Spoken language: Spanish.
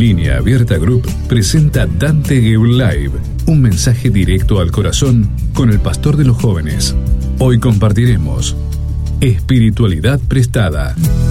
Línea Abierta Group presenta Dante Geul Live, un mensaje directo al corazón con el pastor de los jóvenes. Hoy compartiremos Espiritualidad Prestada.